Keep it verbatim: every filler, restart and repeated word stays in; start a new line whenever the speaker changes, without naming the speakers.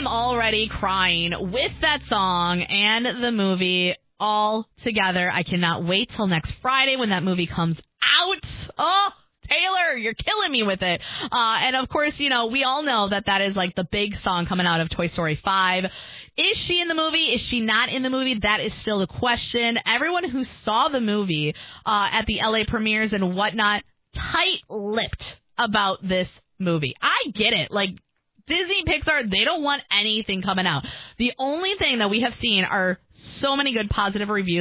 am already crying with that song and the movie all together. I cannot wait till next Friday when that movie comes out. Oh, Taylor, you're killing me with it. Uh, and, of course, you know, we all know that that is, like, the big song coming out of Toy Story five. Is she in the movie? Is she not in the movie? That is still the question. Everyone who saw the movie uh, at the L A premieres and whatnot, tight-lipped about this movie. I get it. Like, Disney, Pixar, they don't want anything coming out. The only thing that we have seen are so many good positive reviews